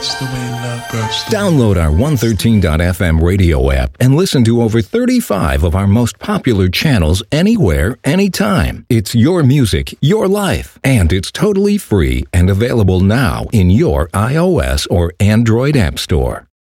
That's the way love goes. Download our 113.fm radio app and listen to over 35 of our most popular channels anywhere, anytime. It's your music, your life, and it's totally free and available now in your iOS or Android app store.